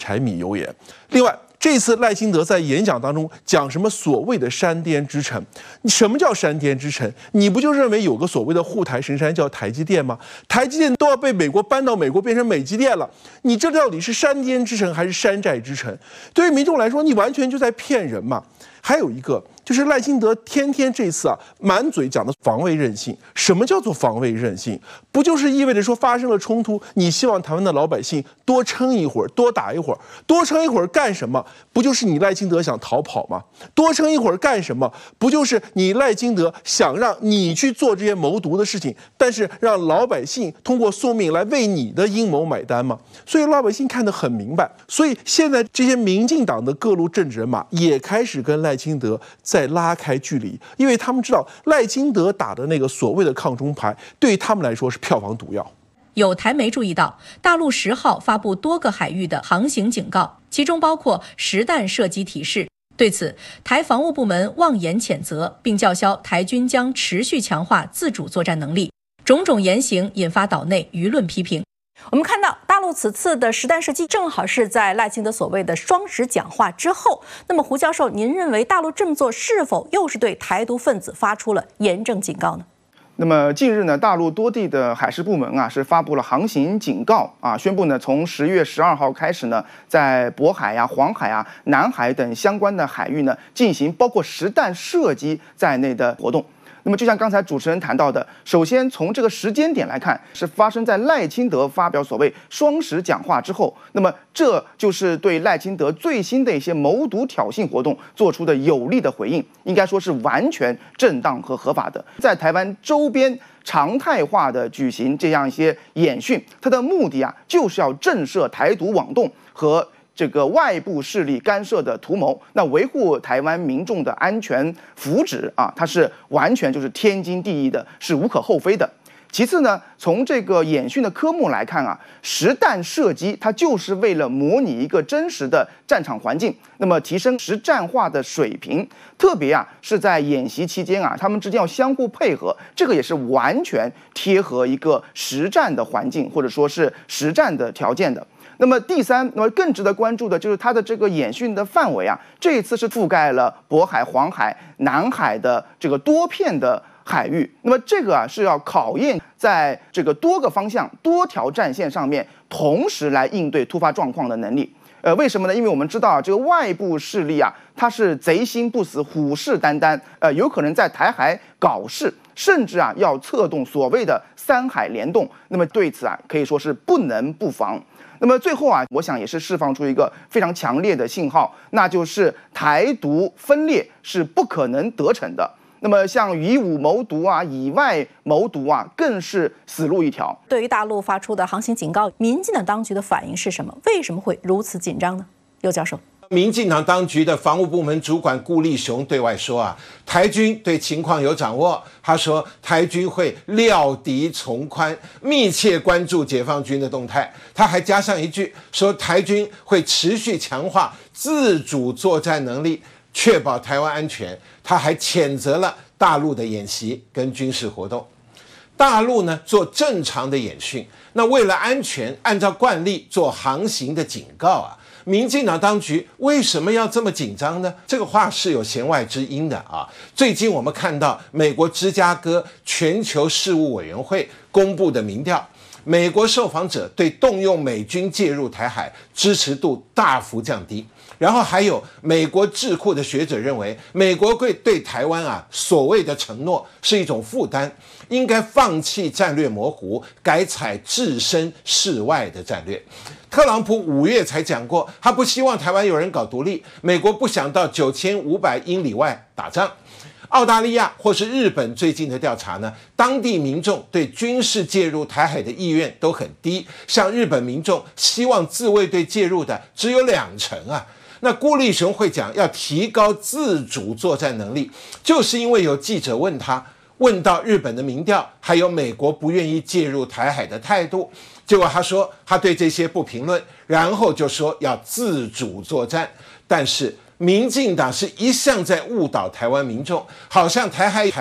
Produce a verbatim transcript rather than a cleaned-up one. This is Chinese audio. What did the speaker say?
柴米油盐。另外，这次赖清德在演讲当中讲什么所谓的山巅之城？什么叫山巅之城？你不就认为有个所谓的护台神山叫台积电吗？台积电都要被美国搬到美国变成美积电了，你这到底是山巅之城还是山寨之城？对于民众来说，你完全就在骗人嘛。还有一个就是赖清德天天这次啊满嘴讲的防卫韧性。什么叫做防卫韧性？不就是意味着说发生了冲突，你希望台湾的老百姓多撑一会儿，多打一会儿，多撑一会儿干什么？不就是你赖清德想逃跑吗？多撑一会儿干什么？不就是你赖清德想让你去做这些谋独的事情，但是让老百姓通过送命来为你的阴谋买单吗？所以老百姓看得很明白。所以现在这些民进党的各路政治人马也开始跟赖清德在拉开距离，因为他们知道赖清德打的那个所谓的抗中牌，对他们来说是票房毒药。 有台媒注意到，大陆十号发布多个海域的航行警告，其中包括实弹射击提示。对此，台防务部门妄言谴责，并叫嚣台军将持续强化自主作战能力。种种言行引发岛内舆论批评。 我们看到大陆此次的实弹射击正好是在赖清德所谓的双十讲话之后。那么胡教授，您认为大陆这么做是否又是对台独分子发出了严正警告呢？ 那么近日呢，大陆多地的海事部门啊是发布了航行警告啊，宣布呢从十月十二号开始呢，在渤海呀、黄海啊、南海等相关的海域呢进行包括实弹射击在内的活动。那么就像刚才主持人谈到的，首先从这个时间点来看，是发生在赖清德发表所谓双十讲话之后，那么这就是对赖清德最新的一些谋独挑衅活动做出的有力的回应，应该说是完全正当和合法的。在台湾周边常态化的举行这样一些演训，它的目的啊，就是要震慑台独网动和这个外部势力干涉的图谋，那维护台湾民众的安全福祉啊，它是完全就是天经地义的，是无可厚非的。其次呢，从这个演训的科目来看啊，实弹射击它就是为了模拟一个真实的战场环境，那么提升实战化的水平。特别啊是在演习期间啊，他们之间要相互配合，这个也是完全贴合一个实战的环境或者说是实战的条件的。那么第三，那么更值得关注的就是它的这个演训的范围啊，这一次是覆盖了渤海、黄海、南海的这个多片的海域。那么这个啊是要考验在这个多个方向、多条战线上面同时来应对突发状况的能力。呃，为什么呢？因为我们知道啊，这个外部势力啊，它是贼心不死、虎视眈眈，呃，有可能在台海搞事，甚至啊要策动所谓的三海联动。那么对此啊，可以说是不能不防。那么最后啊，我想也是释放出一个非常强烈的信号，那就是台独分裂是不可能得逞的。那么像以武谋独啊，以外谋独啊，更是死路一条。 对于大陆发出的航行警告，民进党当局的反应是什么？为什么会如此紧张呢？刘教授。 民进党当局的防务部门主管顾立雄对外说啊，台军对情况有掌握。他说，台军会料敌从宽，密切关注解放军的动态。他还加上一句说，台军会持续强化自主作战能力，确保台湾安全。他还谴责了大陆的演习跟军事活动。大陆呢做正常的演训，那为了安全，按照惯例做航行的警告啊。民进党当局为什么要这么紧张呢？这个话是有弦外之音的啊。最近我们看到美国芝加哥全球事务委员会公布的民调，美国受访者对动用美军介入台海支持度大幅降低。然后还有美国智库的学者认为，美国会对台湾啊所谓的承诺是一种负担，应该放弃战略模糊，改采置身事外的战略。特朗普五月才讲过，他不希望台湾有人搞独立，美国不想到九千五百英里外打仗。澳大利亚或是日本最近的调查呢，当地民众对军事介入台海的意愿都很低，像日本民众希望自卫队介入的只有两成啊。那顾立雄会讲要提高自主作战能力，就是因为有记者问他，问到日本的民调，还有美国不愿意介入台海的态度，结果他说他对这些不评论，然后就说要自主作战。但是民进党是一向在误导台湾民众，好像台海